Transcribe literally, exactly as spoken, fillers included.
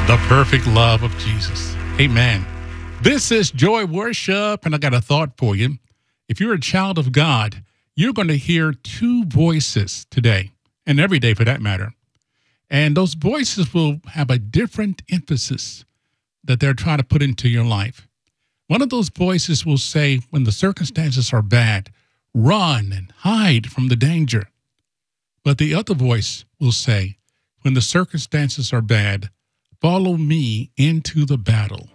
The perfect love of Jesus. Amen. This is Joy Worship, and I got a thought for you. If you're a child of God, you're going to hear two voices today, and every day for that matter. And those voices will have a different emphasis that they're trying to put into your life. One of those voices will say, when the circumstances are bad, run and hide from the danger. But the other voice will say, when the circumstances are bad, follow me into the battle.